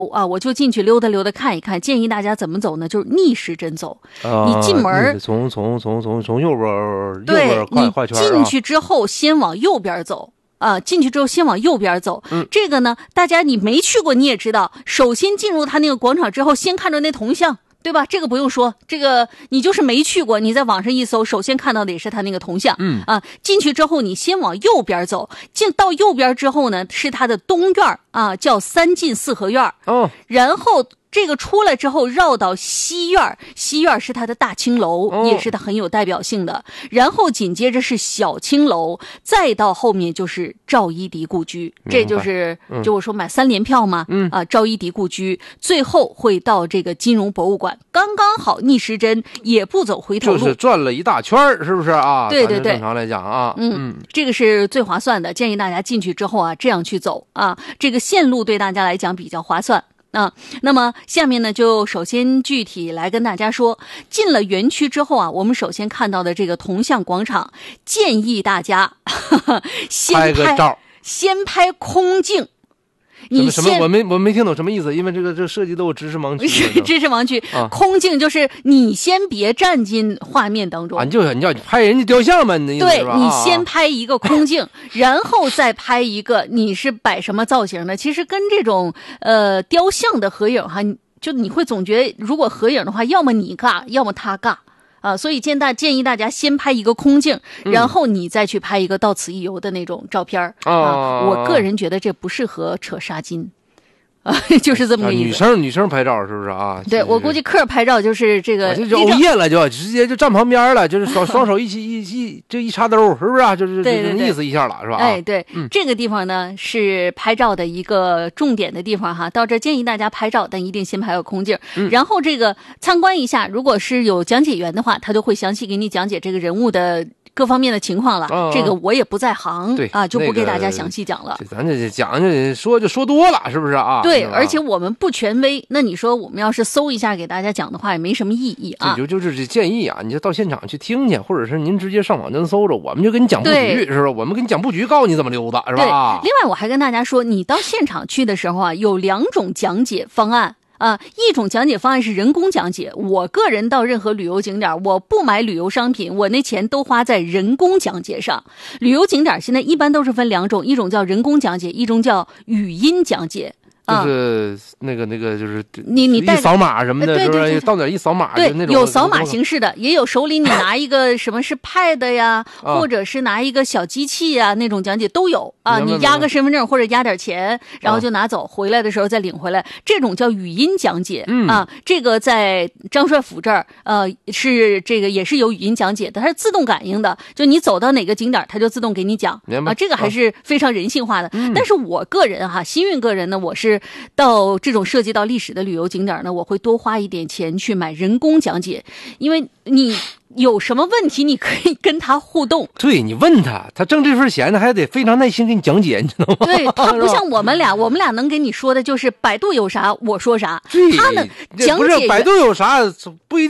啊，我就进去溜达溜达看一看。建议大家怎么走呢？就是逆时针走。你进门从右边对， 画圈， 你进去之后先往右边走。进去之后先往右边走。这个呢，大家你没去过你也知道，首先进入他那个广场之后，先看着那铜像。对吧？这个不用说，这个你就是没去过，你在网上一搜，首先看到的也是他那个铜像。进去之后你先往右边走，进到右边之后呢，是他的东院啊，叫三进四合院。然后这个出来之后绕到西院，西院是他的大青楼，也是他很有代表性的。然后紧接着是小青楼，再到后面就是赵一荻故居，这就是就我说买3联票嘛。赵一荻故居，最后会到这个金融博物馆，刚刚好逆时针，也不走回头路， 就是转了一大圈，是不是啊？ 对对对， 正常来讲啊， 这个是最划算的，建议大家进去之后啊，这样去走啊，这个线路对大家来讲比较划算。那么下面呢，就首先具体来跟大家说，进了园区之后啊，我们首先看到的这个铜像广场，建议大家先拍空镜。 什么？我没听懂什么意思，因为这涉及到我知识盲区。 知识盲区，空镜就是你先别站进画面当中。 你要拍人家雕像嘛？你的意思是吧？ 对，你先拍一个空镜，然后再拍一个你是摆什么造型的。其实跟这种雕像的合影哈，就你会总觉得，如果合影的话，要么你尬，要么他尬。所以建议大家先拍一个空镜，然后你再去拍一个到此一游的那种照片我个人觉得这不适合扯纱巾。就是这么个意思。女生拍照是不是啊？ 对，我估计客拍照就是这个， 就欧耶了，就直接就站旁边了，就是双手一起这一插兜，是不是啊？就是这种意思一下了，是吧？ 哎，对，这个地方呢是拍照的一个重点的地方哈。到这建议大家拍照，但一定先拍个空镜，然后这个参观一下。如果是有讲解员的话，他就会详细给你讲解这个人物的各方面的情况了。这个我也不在行，就不给大家详细讲了。 咱这讲就说多了，是不是啊？ 对，而且我们不权威，那你说我们要是搜一下给大家讲的话，也没什么意义啊。 就是建议啊，你就到现场去听去，或者是您直接上网站搜着，我们就给你讲布局，是吧？我们给你讲布局，告诉你怎么溜达，是吧？ 对。另外，我还跟大家说，你到现场去的时候啊，有2种讲解方案。一种讲解方案是人工讲解，我个人到任何旅游景点，我不买旅游商品，我那钱都花在人工讲解上。旅游景点现在一般都是分2种，一种叫人工讲解，一种叫语音讲解。 就是那个就是你一扫码什么的， 对， 到哪一扫码， 对， 那种有扫码形式的，也有手里你拿一个什么是 pad 呀，或者是拿一个小机器呀，那种讲解都有啊。你压个身份证或者压点钱，然后就拿走，回来的时候再领回来，这种叫语音讲解。这个在张帅府这儿，是这个也是有语音讲解的，它是自动感应的，就你走到哪个景点，它就自动给你讲啊。这个还是非常人性化的。但是我个人新运个人呢，我是到这种涉及到历史的旅游景点呢，我会多花一点钱去买人工讲解，因为你有什么问题你可以跟他互动。 对，你问他挣这份钱呢，还得非常耐心给你讲解，你知道吗？ 对，他不像我们俩能给你说的就是百度有啥我说啥，他呢讲解不是百度有啥不一定